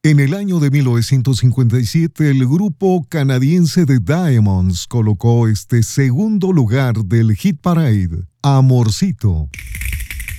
En el año de 1957, el grupo canadiense The Diamonds colocó este segundo lugar del Hit Parade, Amorcito.